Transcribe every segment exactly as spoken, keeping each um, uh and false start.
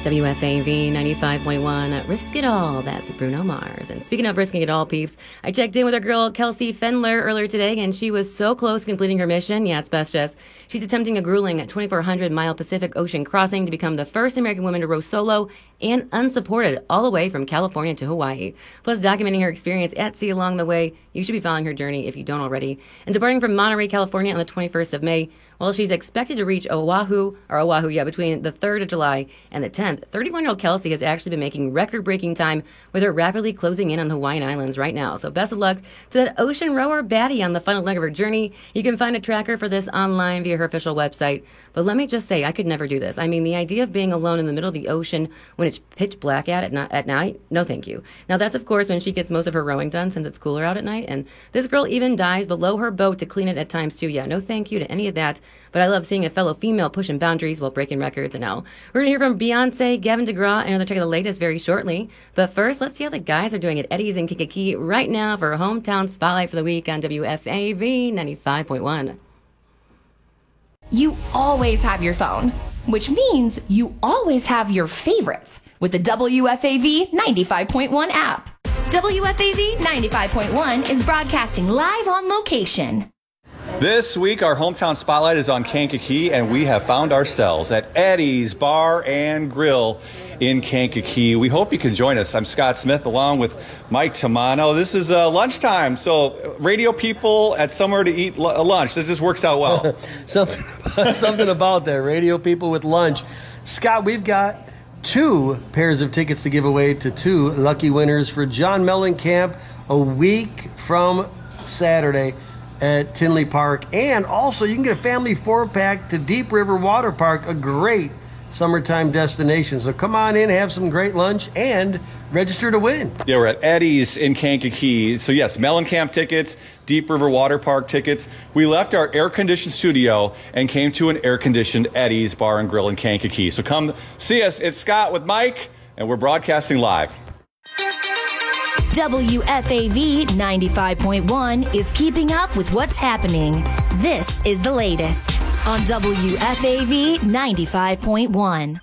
W F A V ninety-five point one, Risk It All. That's Bruno Mars. And speaking of risking it all, peeps, I checked in with our girl Kelsey Fendler earlier today, and she was so close to completing her mission. Yeah, it's best, Jess. She's attempting a grueling twenty-four hundred mile Pacific Ocean crossing to become the first American woman to row solo and unsupported all the way from California to Hawaii. Plus, documenting her experience at sea along the way. You should be following her journey if you don't already. And departing from Monterey, California on the twenty-first of May, well, she's expected to reach Oahu, or Oahu, yeah, between the third of July and the tenth. thirty-one-year-old Kelsey has actually been making record-breaking time with her rapidly closing in on the Hawaiian Islands right now. So best of luck to that ocean rower baddie on the final leg of her journey. You can find a tracker for this online via her official website. But let me just say, I could never do this. I mean, the idea of being alone in the middle of the ocean when it's pitch black out at, not, at night, no thank you. Now, that's, of course, when she gets most of her rowing done since it's cooler out at night. And this girl even dives below her boat to clean it at times, too. Yeah, no thank you to any of that. But I love seeing a fellow female pushing boundaries while breaking records. And now we're going to hear from Beyonce, Gavin DeGraw, and another check of the latest very shortly. But first, let's see how the guys are doing at Eddie's in Kankakee right now for a hometown spotlight for the week on W F A V ninety-five point one. You always have your phone, which means you always have your favorites with the W F A V ninety-five point one app. W F A V ninety-five point one is broadcasting live on location. This week, our hometown spotlight is on Kankakee, and we have found ourselves at Eddie's Bar and Grill in Kankakee. We hope you can join us. I'm Scott Smith along with Mike Tamano. This is uh, lunchtime, so radio people at somewhere to eat l- lunch. That just works out well. something, something about that, radio people with lunch. Scott, we've got two pairs of tickets to give away to two lucky winners for John Mellencamp a week from Saturday at Tinley Park. And also, you can get a family four-pack to Deep River Water Park, a great summertime destination. So come on in, have some great lunch, and register to win. Yeah, we're at Eddie's in Kankakee. So yes, Mellencamp tickets, Deep River Water Park tickets. We left our air-conditioned studio and came to an air-conditioned Eddie's Bar and Grill in Kankakee. So come see us. It's Scott with Mike, and we're broadcasting live. W F A V ninety-five point one is keeping up with what's happening. This is the latest on W F A V ninety-five point one.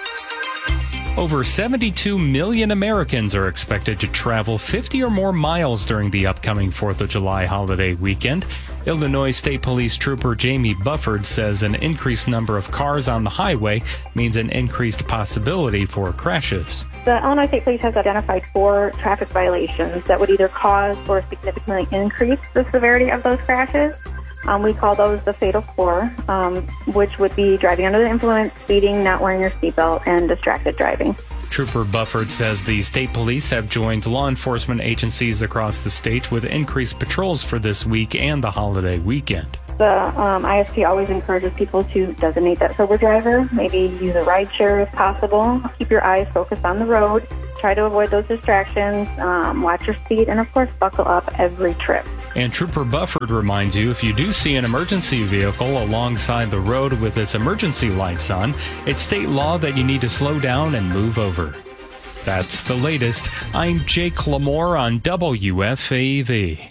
Over seventy-two million Americans are expected to travel fifty or more miles during the upcoming fourth of July holiday weekend. Illinois State Police Trooper Jamie Bufford says an increased number of cars on the highway means an increased possibility for crashes. The Illinois State Police has identified four traffic violations that would either cause or significantly increase the severity of those crashes. Um, we call those the Fatal Four, um, which would be driving under the influence, speeding, not wearing your seatbelt, and distracted driving. Trooper Bufford says the state police have joined law enforcement agencies across the state with increased patrols for this week and the holiday weekend. The um, I S P always encourages people to designate that sober driver, maybe use a ride share if possible. Keep your eyes focused on the road. Try to avoid those distractions. Um, watch your speed, and of course, buckle up every trip. And Trooper Bufford reminds you, if you do see an emergency vehicle alongside the road with its emergency lights on, it's state law that you need to slow down and move over. That's the latest. I'm Jake Lamore on W F A V.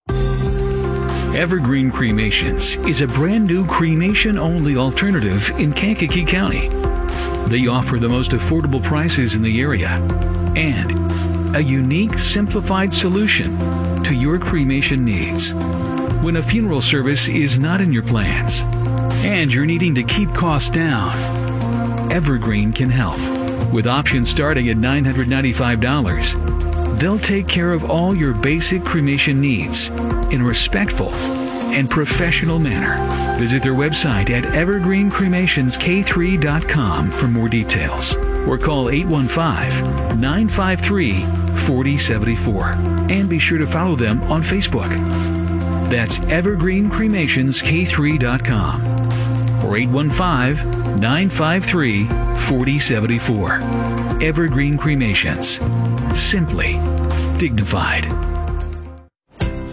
Evergreen Cremations is a brand new cremation-only alternative in Kankakee County. They offer the most affordable prices in the area and a unique, simplified solution to your cremation needs. When a funeral service is not in your plans and you're needing to keep costs down, Evergreen can help. With options starting at nine hundred ninety-five dollars, they'll take care of all your basic cremation needs in a respectful and professional manner. Visit their website at evergreen cremations k three dot com for more details or call eight one five, nine five three, four zero seven four and be sure to follow them on Facebook. That's evergreen cremations k three dot com or eight one five, nine five three, four zero seven four. Evergreen Cremations. Simply dignified.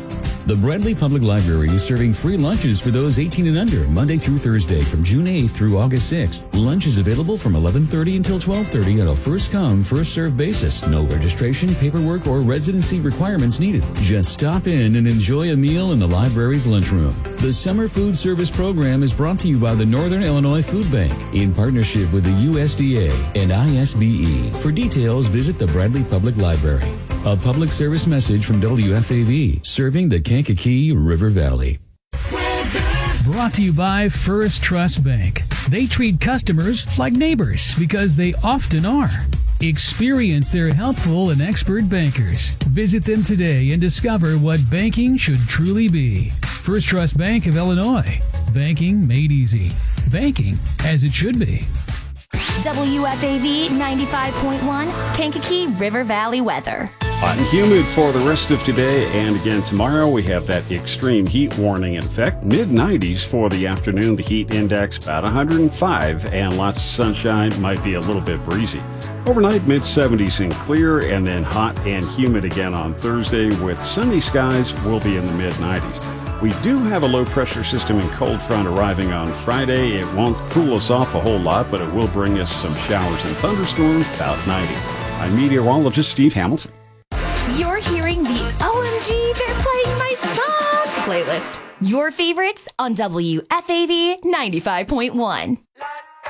The Bradley Public Library is serving free lunches for those eighteen and under, Monday through Thursday from June eighth through August sixth. Lunch is available from eleven thirty until twelve thirty on a first-come, first-served basis. No registration, paperwork, or residency requirements needed. Just stop in and enjoy a meal in the library's lunchroom. The Summer Food Service Program is brought to you by the Northern Illinois Food Bank in partnership with the U S D A and I S B E. For details, visit the Bradley Public Library. A public service message from W F A V, serving the Kankakee River Valley. Brought to you by First Trust Bank. They treat customers like neighbors because they often are. Experience their helpful and expert bankers. Visit them today and discover what banking should truly be. First Trust Bank of Illinois. Banking made easy. Banking as it should be. W F A V ninety-five point one, Kankakee River Valley weather. Hot and humid for the rest of today and again tomorrow. We have that extreme heat warning in effect. mid nineties for the afternoon. The heat index about one hundred five and lots of sunshine. Might be a little bit breezy. Overnight mid seventies and clear, and then hot and humid again on Thursday with sunny skies. Will be in the mid nineties. We do have a low pressure system and cold front arriving on Friday. It won't cool us off a whole lot, but it will bring us some showers and thunderstorms about ninety. I'm meteorologist Steve Hamilton. You're hearing the O M G, they're playing my song playlist. Your favorites on W F A V ninety-five point one.